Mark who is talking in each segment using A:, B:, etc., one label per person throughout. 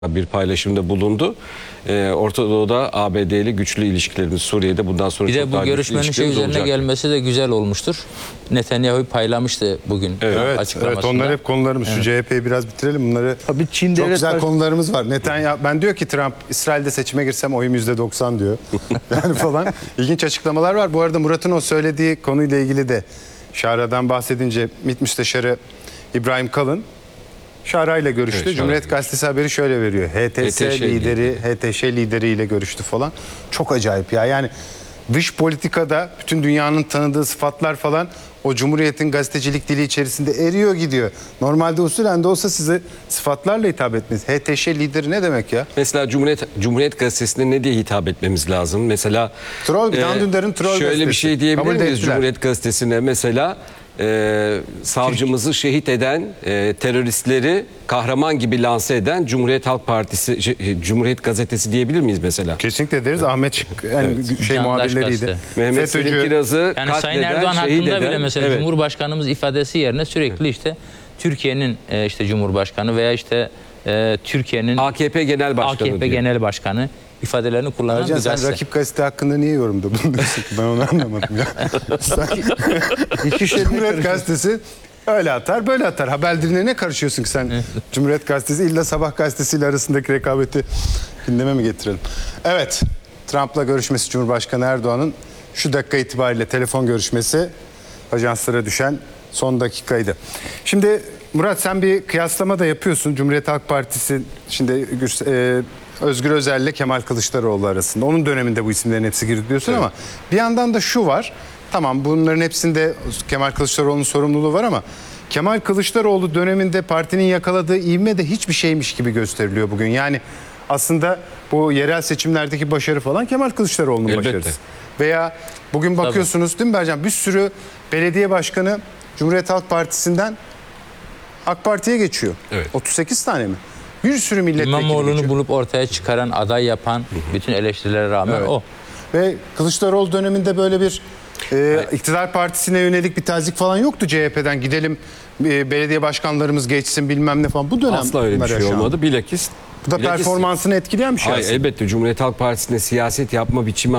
A: bir paylaşımda bulundu. Orta Doğu'da ABD'li güçlü ilişkilerimiz, Suriye'de bundan sonra
B: bir
A: çok
B: de
A: daha
B: bu
A: güçlü
B: görüşmenin
A: ilişkilerimiz
B: üzerine
A: olacak.
B: gelmesi de güzel olmuştur. Netanyahu paylaşmıştı bugün açıklamasında.
C: Evet, onlar hep konularımız. Şu CHP'yi biraz bitirelim. Bunları
D: Tabii Çin
C: çok
D: devlet
C: güzel
D: baş...
C: konularımız var. Netanyahu, ben diyor ki Trump, İsrail'de seçime girsem oyum %90 diyor. Yani falan ilginç açıklamalar var. Bu arada Murat'ın o söylediği konuyla ilgili de Şara'dan bahsedince MİT Müsteşarı İbrahim Kalın Şara ile görüştü.
A: Evet,
C: Cumhuriyet Gazetesi haberi şöyle veriyor. HTŞ lideriyle görüştü falan. Çok acayip ya. Yani dış politikada bütün dünyanın tanıdığı sıfatlar falan o Cumhuriyet'in gazetecilik dili içerisinde eriyor gidiyor. Normalde usulen de olsa size sıfatlarla hitap etmeniz. HTŞ lideri ne demek ya?
A: Mesela Cumhuriyet Gazetesi'ne ne diye hitap etmemiz lazım? Mesela
C: Troll, Dan Dündar'ın troll
A: şöyle
C: gazetesi.
A: bir şey diyebilir
C: Kabul
A: miyiz
C: ettiler.
A: Cumhuriyet Gazetesi'ne? Mesela savcımızı şehit eden teröristleri kahraman gibi lanse eden Cumhuriyet Halk Partisi, Cumhuriyet Gazetesi diyebilir miyiz mesela?
C: Kesinlikle deriz. Ahmet Şık
B: Candaş
C: muhabirleriydi.
B: gazete.
A: Mehmet Selim Kiraz'ı
B: Yani Sayın
A: katleden,
B: Erdoğan
A: şehit
B: hakkında
A: eden,
B: bile mesela
A: evet.
B: Cumhurbaşkanımız ifadesi yerine sürekli işte Türkiye'nin işte Cumhurbaşkanı veya işte Türkiye'nin
A: AKP Genel Başkanı
B: AKP
A: diyor.
B: Genel Başkanı ifadelerini kullanan
C: Ercan,
B: bir
C: sen
B: gazete.
C: rakip gazete hakkında niye yorumda bulunuyorsun? Ben onu anlamadım ya. Cumhuriyet Gazetesi öyle atar böyle atar. Haber diline ne karışıyorsun ki sen? Cumhuriyet Gazetesi illa Sabah Gazetesi ile arasındaki rekabeti gündeme mi getirelim? Evet, Trump'la görüşmesi Cumhurbaşkanı Erdoğan'ın şu dakika itibariyle telefon görüşmesi ajanslara düşen son dakikaydı. Şimdi Murat, sen bir kıyaslama da yapıyorsun. Cumhuriyet Halk Partisi şimdi Özgür Özel ile Kemal Kılıçdaroğlu arasında. Onun döneminde bu isimlerin hepsi girdi diyorsun, evet. Ama bir yandan da şu var. Tamam, bunların hepsinde Kemal Kılıçdaroğlu'nun sorumluluğu var ama Kemal Kılıçdaroğlu döneminde partinin yakaladığı ivme de hiçbir şeymiş gibi gösteriliyor bugün. Yani aslında bu yerel seçimlerdeki başarı falan Kemal Kılıçdaroğlu'nun başarısı. Veya bugün bakıyorsunuz değil mi Bercan? Bir sürü belediye başkanı Cumhuriyet Halk Partisi'nden AK Parti'ye geçiyor. Evet. 38 tane mi? Bir sürü milletvekili
B: İmamoğlu'nu
C: geçiyor.
B: bulup ortaya çıkaran, aday yapan bütün eleştirilere rağmen
C: Evet.
B: o.
C: Ve Kılıçdaroğlu döneminde böyle bir iktidar partisine yönelik bir tazik falan yoktu CHP'den. Gidelim belediye başkanlarımız geçsin bilmem ne falan. Bu dönem
A: Asla öyle bir şey olmadı. Bilakis
C: bu da performansını etkileyen bir şey
A: aslında. Elbette Cumhuriyet Halk Partisi'nde siyaset yapma biçimi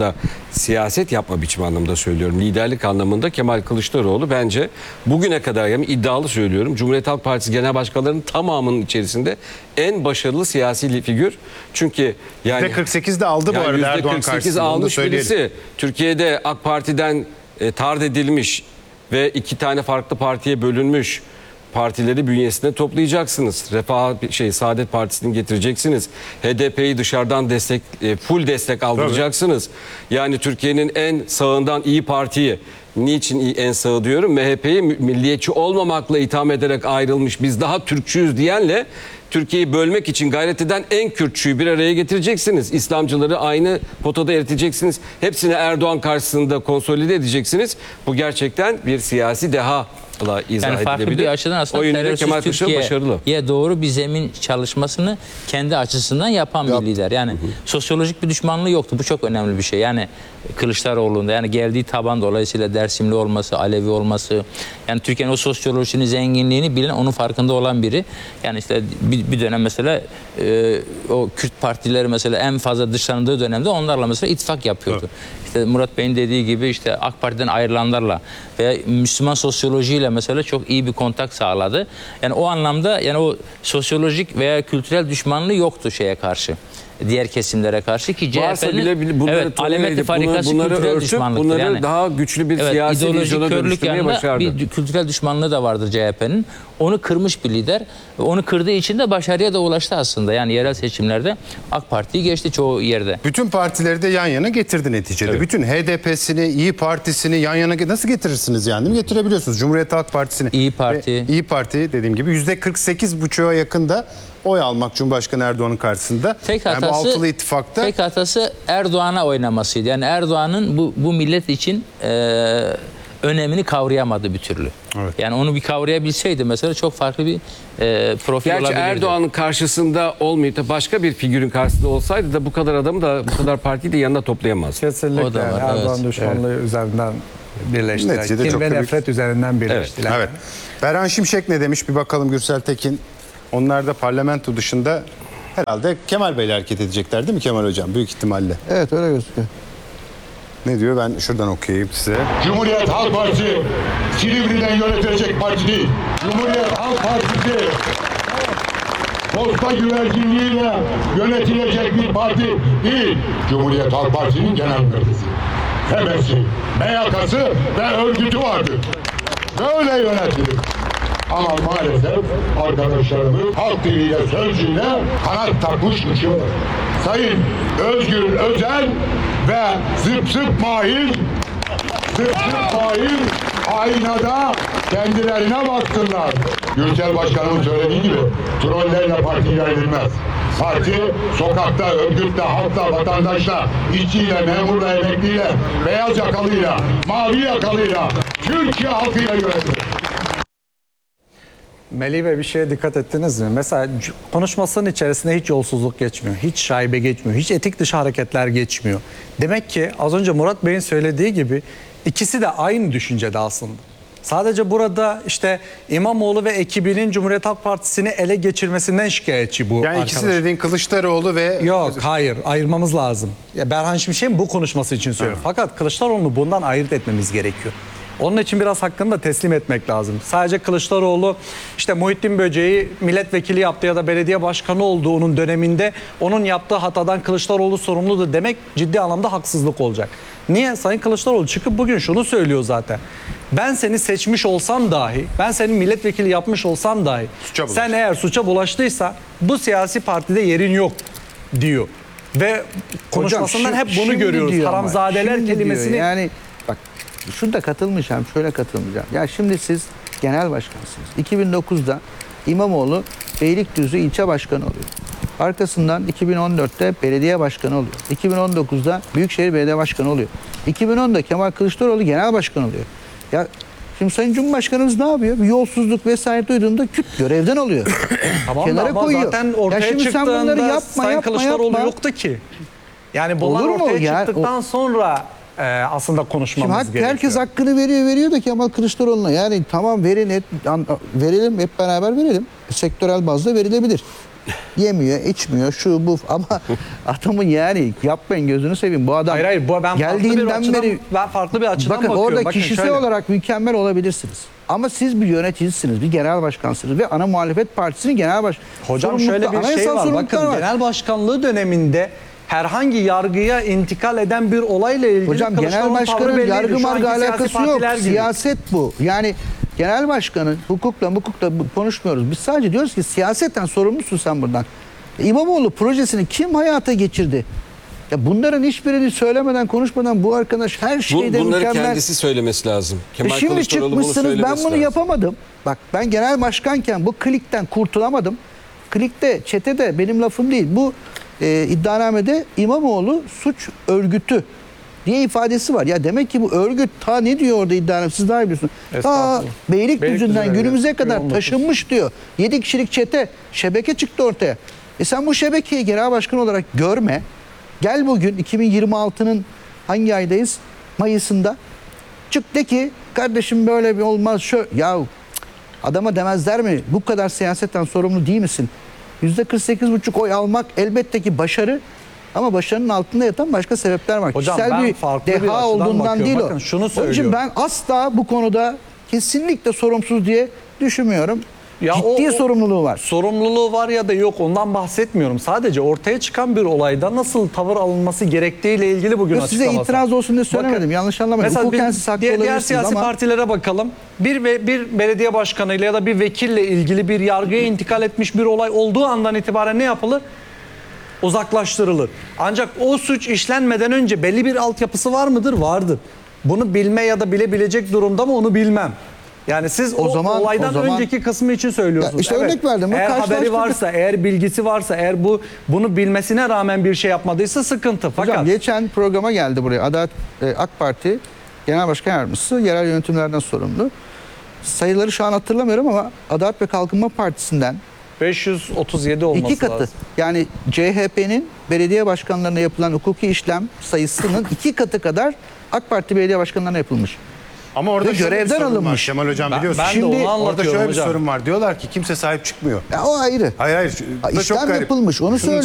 A: anlamında söylüyorum. Liderlik anlamında Kemal Kılıçdaroğlu bence bugüne kadar, yani iddialı söylüyorum, Cumhuriyet Halk Partisi genel başkanlarının tamamının içerisinde en başarılı siyasi figür. Çünkü yani
C: %48'de aldı bu arada Erdoğan karşısında.
A: %48 almış birisi. Türkiye'de AK Parti'den tard edilmiş ve 2 tane farklı partiye bölünmüş partileri bünyesinde toplayacaksınız. Saadet Partisi'ni getireceksiniz. HDP'yi dışarıdan full destek aldıracaksınız. Yani Türkiye'nin en sağından İyi Parti'yi, niçin en sağı diyorum? MHP'yi milliyetçi olmamakla itham ederek ayrılmış, biz daha Türkçüyüz diyenle Türkiye'yi bölmek için gayret eden en Kürtçüyü bir araya getireceksiniz. İslamcıları aynı potada eriteceksiniz. Hepsini Erdoğan karşısında konsolide edeceksiniz. Bu gerçekten bir siyasi deha izah
B: yani farklı
A: edilebilir.
B: bir açıdan aslında terörsüz Türkiye'ye doğru bir zemin çalışmasını kendi açısından yapan bir lider. Yani sosyolojik bir düşmanlığı yoktu. Bu çok önemli bir şey. Yani Kılıçdaroğlu'nda yani geldiği taban dolayısıyla Dersimli olması, Alevi olması, yani Türkiye'nin o sosyolojisinin zenginliğini bilen, onun farkında olan biri. Yani işte bir dönem mesela o Kürt partileri mesela en fazla dışlandığı dönemde onlarla mesela ittifak yapıyordu. Evet. İşte Murat Bey'in dediği gibi işte AK Parti'den ayrılanlarla veya Müslüman sosyolojiyle mesela çok iyi bir kontak sağladı. Yani o anlamda yani o sosyolojik veya kültürel düşmanlığı yoktu şeye karşı. Diğer kesimlere karşı ki CHP'nin Alemet Farikası kültürel düşmanlıktır.
A: Bunları
B: yani,
A: daha güçlü bir siyasi vizyona dönüştürmeye başardı.
B: Bir kültürel düşmanlığı da vardır CHP'nin. Onu kırmış bir lider. Onu kırdığı için de başarıya da ulaştı aslında. Yani yerel seçimlerde AK Parti'yi geçti çoğu yerde.
C: Bütün partileri de yan yana getirdi neticede. Evet. Bütün HDP'sini, İyi Parti'sini yan yana nasıl getirirsiniz yani? Getirebiliyorsunuz. Cumhuriyet Halk Partisi'ni. İyi Parti dediğim gibi %48,5'a yakında oy almak Cumhurbaşkanı Erdoğan'ın karşısında.
B: Tek hatası Erdoğan'a oynamasıydı. Yani Erdoğan'ın bu millet için önemini kavrayamadı bir türlü. Evet. Yani onu bir kavrayabilseydi mesela çok farklı bir profil olabilirdi.
A: Gerçi Erdoğan'ın karşısında olmayıp da başka bir figürün karşısında olsaydı da bu kadar adamı da bu kadar partiyi de yanına toplayamaz.
D: Kesinlikle. Yani Erdoğan düşmanlığı üzerinden birleştiler. Kin ve nefret üzerinden birleştiler.
C: Evet. Berhan Şimşek ne demiş? Bir bakalım Gürsel Tekin. Onlar da parlamento dışında Herhalde Kemal Bey'le hareket edecekler değil mi Kemal Hocam? Büyük ihtimalle.
E: Evet, öyle gözüküyor.
C: Ne diyor? Ben şuradan okuyayım size.
F: Cumhuriyet Halk Partisi Silivri'den yönetilecek parti değil. Cumhuriyet Halk Partisi posta güvercinliğiyle yönetilecek bir parti değil. Cumhuriyet Halk Partisi'nin genel merkezi, hemesi, MYK'sı ve örgütü vardır. Böyle yönetilir. Ama maalesef arkadaşlarımız halk diliyle, sözcüğüyle kanat takmış uçuyorlar. Sayın Özgür Özel ve Zıp Zıp Mahir aynada kendilerine baksınlar. Gürsel Başkanımın söylediği gibi trollerle parti ilerlenmez. Parti sokakta, örgütle, halkla, vatandaşla, işçiyle, memurla, emekliyle, beyaz yakalıyla, mavi yakalıyla, Türkiye halkıyla yönetilir.
D: Melih Bey, bir şeye dikkat ettiniz mi? Mesela konuşmasının içerisinde hiç yolsuzluk geçmiyor, hiç şaibe geçmiyor, hiç etik dışı hareketler geçmiyor. Demek ki az önce Murat Bey'in söylediği gibi ikisi de aynı düşüncede aslında. Sadece burada işte İmamoğlu ve ekibinin Cumhuriyet Halk Partisi'ni ele geçirmesinden şikayetçi bu
C: Yani
D: arkadaş.
C: ikisi de dediğin Kılıçdaroğlu ve...
D: Yok, hayır, ayırmamız lazım. Ya Berhan Şimşek'in bu konuşması için söylüyorum. Fakat Kılıçdaroğlu'nu bundan ayırt etmemiz gerekiyor. Onun için biraz hakkını da teslim etmek lazım. Sadece Kılıçdaroğlu işte Muhittin Böceği milletvekili yaptı ya da belediye başkanı oldu onun döneminde. Onun yaptığı hatadan Kılıçdaroğlu sorumludur demek ciddi anlamda haksızlık olacak. Niye? Sayın Kılıçdaroğlu çıkıp bugün şunu söylüyor zaten. Ben seni seçmiş olsam dahi, ben seni milletvekili yapmış olsam dahi, sen eğer suça bulaştıysa bu siyasi partide yerin yok diyor. Ve konuşmasından hep bunu görüyoruz. Haramzadeler kelimesini...
E: Diyor. Yani bak, şurada katılmayacağım, şöyle katılmayacağım. Ya şimdi siz genel başkansınız. 2009'da İmamoğlu Beylikdüzü ilçe başkanı oluyor. Arkasından 2014'te belediye başkanı oluyor. 2019'da Büyükşehir Belediye Başkanı oluyor. 2010'da Kemal Kılıçdaroğlu genel başkan oluyor. Ya şimdi Sayın Cumhurbaşkanımız ne yapıyor? Bir yolsuzluk vesaire duyduğunda küt görevden alıyor.
D: Tamam
E: Kenara
D: ama
E: koyuyor.
D: zaten ortaya
E: Ya şimdi sen bunları
D: çıktığında
E: yapma,
D: Sayın
E: yapma,
D: Kılıçdaroğlu
E: yapma.
D: yoktu ki. Yani bunlar
E: Olur mu
D: ortaya
E: ya?
D: çıktıktan sonra aslında
E: Şimdi
D: konuşmamız gerekiyor.
E: herkes hakkını veriyor da Kemal Kılıçdaroğlu'na. Yani tamam verelim, hep beraber verelim. Sektörel bazda verilebilir. Yemiyor, içmiyor, şu bu ama adamın yani yapmayın gözünü seveyim. Bu adam
D: Hayır, bu ben
E: geldiğinden beri
D: farklı bir açıdan
E: bakın
D: bakıyorum.
E: orada kişisel
D: şöyle.
E: olarak mükemmel olabilirsiniz. Ama siz bir yöneticisiniz, bir genel başkansınız ve ana muhalefet partisinin genel başkanı.
D: Hocam şöyle bir şey var. Bakın genel başkanlığı döneminde herhangi yargıya intikal eden bir olayla ilgili
E: hocam genel başkanın yargı margı alakası yok. Siyaset bu. Yani genel başkanın hukukla konuşmuyoruz. Biz sadece diyoruz ki siyaseten sorumlusun sen buradan. İmamoğlu projesini kim hayata geçirdi? Ya bunların hiçbirini söylemeden, konuşmadan bu arkadaş her şeyde
A: Bunları
E: mükemmel.
A: kendisi söylemesi lazım. Kemal
E: Şimdi
A: Kılıçdaroğlu bunu
E: çıkmışsınız, ben
A: söylemesi
E: bunu
A: lazım.
E: yapamadım. Bak ben genel başkanken bu klikten kurtulamadım. Klikte, çetede benim lafım değil. Bu iddianamede İmamoğlu suç örgütü diye ifadesi var. Ya demek ki bu örgüt ta ne diyor orada iddianame, siz daha iyi biliyorsunuz. Ta Beylikdüzü'nden günümüze kadar taşınmış diyor. 7 kişilik çete, şebeke çıktı ortaya. Sen bu şebekeyi genel başkan olarak görme. Gel bugün 2026'nın hangi aydayız? Mayıs'ında. Çık de ki kardeşim böyle bir olmaz. Ya adama demezler mi? Bu kadar siyasetten sorumlu değil misin? %48,5 oy almak elbette ki başarı. Ama başarının altında yatan başka sebepler var.
D: Hocam,
E: kişisel bir deha olduğundan değil o.
D: Bakın, şunu
E: Onun için ben asla bu konuda kesinlikle sorumsuz diye düşünmüyorum.
D: Ya
E: ciddi sorumluluğu var.
D: Sorumluluğu var ya da yok, ondan bahsetmiyorum. Sadece ortaya çıkan bir olayda nasıl tavır alınması gerektiğiyle ilgili bugün açıklaması.
E: Size itiraz olsun diye söylemedim. Yanlış anlamayın.
D: Mesela
E: Hukuken siz haklı
D: diğer
E: olabilirsiniz
D: siyasi
E: ama
D: partilere bakalım. Bir belediye başkanıyla ya da bir vekille ilgili bir yargıya intikal etmiş bir olay olduğu andan itibaren ne yapılır? Uzaklaştırılır. Ancak o suç işlenmeden önce belli bir altyapısı var mıdır? Vardır. Bunu bilme ya da bilebilecek durumda mı onu bilmem. Yani siz o olaydan önceki kısmı için söylüyorsunuz.
E: İşte örnek verdim.
D: Eğer haberi varsa, eğer bilgisi varsa, eğer bunu bilmesine rağmen bir şey yapmadıysa sıkıntı. Fakat
E: hocam geçen programa geldi buraya. Adalet AK Parti Genel Başkan Yardımcısı, yerel yönetimlerden sorumlu. Sayıları şu an hatırlamıyorum ama Adalet ve Kalkınma Partisi'nden
D: 537 olması
E: 2 katı.
D: lazım.
E: Yani CHP'nin belediye başkanlarına yapılan hukuki işlem sayısının 2 katı kadar AK Parti belediye başkanlarına yapılmış.
C: Ama orada
E: ve
C: şöyle bir
E: görevden
C: sorun var
E: alınmış.
C: Kemal Hocam,
D: Ben
C: biliyorsun.
D: de
E: Şimdi
D: onu
C: Orada
D: anlatıyorum
C: şöyle bir
D: hocam.
C: sorun var. Diyorlar ki kimse sahip çıkmıyor.
E: Ya o ayrı.
C: Hayır. Bu da çok
E: İşlem
C: garip.
E: yapılmış, onu
C: Şunu
E: söylüyorum.